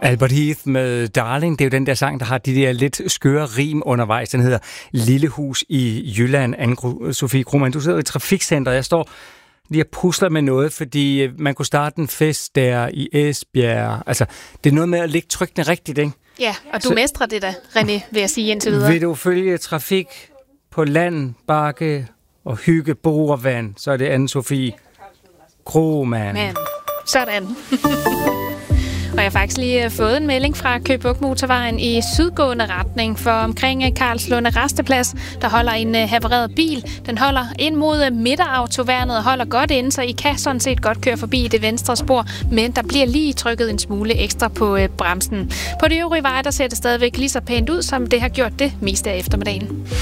Albert Heath med Darling, det er jo den der sang, der har de der lidt skøre rim undervejs. Den hedder Lillehus i Jylland. Anne-Sophie Krohmann, du sidder i trafikcenteret. Jeg står lige og pusler med noget, fordi man kunne starte en fest der i Esbjerg. Altså, det er noget med at lægge trykkene rigtigt, ikke? Ja, og du mestrer det da, René, vil jeg sige indtil videre. Vil du følge trafik på land, bakke og hygge, borevand, så er det Anne-Sophie Krohmann. Man. Sådan. Og jeg har faktisk lige fået en melding fra Køge Bugt Motorvejen i sydgående retning, for omkring Karlslunde Rasteplads, der holder en havareret bil. Den holder ind mod midterautoværnet og holder godt inde, så I kan sådan set godt køre forbi det venstre spor, men der bliver lige trykket en smule ekstra på bremsen. På de øvrige veje, der ser det stadigvæk lige så pænt ud, som det har gjort det meste af eftermiddagen.